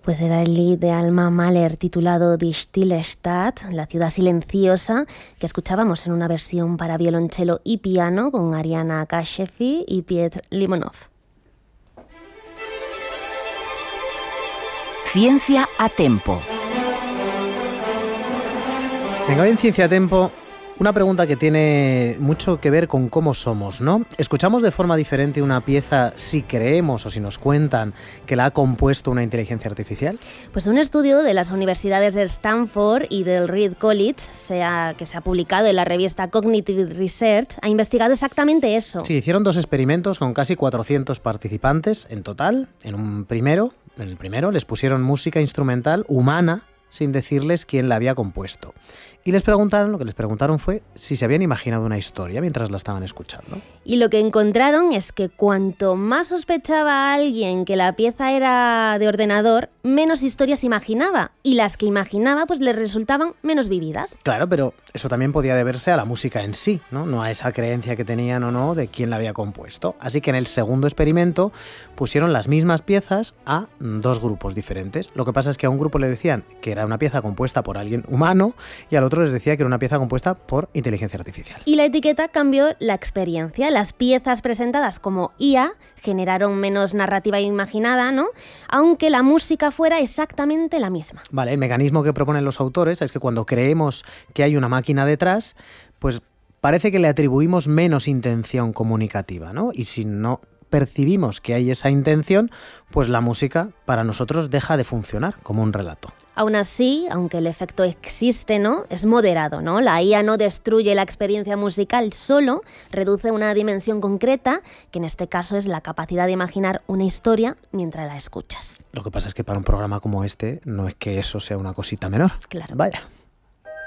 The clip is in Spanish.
Pues era el Lied de Alma Mahler titulado Die Stille Stadt, la ciudad silenciosa, que escuchábamos en una versión para violonchelo y piano con Ariana Kashefi y Piotr Limonov. Ciencia a Tempo. Venga, hoy en Ciencia a Tempo, una pregunta que tiene mucho que ver con cómo somos, ¿no? ¿Escuchamos de forma diferente una pieza si creemos o si nos cuentan que la ha compuesto una inteligencia artificial? Pues un estudio de las universidades de Stanford y del Reed College, que se ha publicado en la revista Cognitive Research, ha investigado exactamente eso. Sí, hicieron 2 experimentos con casi 400 participantes en total. En el primero les pusieron música instrumental humana sin decirles quién la había compuesto. Y lo que les preguntaron fue si se habían imaginado una historia mientras la estaban escuchando. Y lo que encontraron es que cuanto más sospechaba alguien que la pieza era de ordenador, menos historias imaginaba. Y las que imaginaba pues les resultaban menos vividas. Claro, pero eso también podía deberse a la música en sí, ¿no? A esa creencia que tenían o no de quién la había compuesto. Así que en el segundo experimento pusieron las mismas piezas a 2 grupos diferentes. Lo que pasa es que a un grupo le decían que era una pieza compuesta por alguien humano y al otro les decía que era una pieza compuesta por inteligencia artificial. Y la etiqueta cambió la experiencia. Las piezas presentadas como IA generaron menos narrativa imaginada, ¿no? Aunque la música fuera exactamente la misma. Vale, el mecanismo que proponen los autores es que cuando creemos que hay una máquina detrás, pues parece que le atribuimos menos intención comunicativa, ¿no? Y si no percibimos que hay esa intención, pues la música para nosotros deja de funcionar como un relato. Aún así, aunque el efecto existe, ¿no? Es moderado, ¿no? La IA no destruye la experiencia musical, solo reduce una dimensión concreta, que en este caso es la capacidad de imaginar una historia mientras la escuchas. Lo que pasa es que para un programa como este no es que eso sea una cosita menor. Claro. Vaya.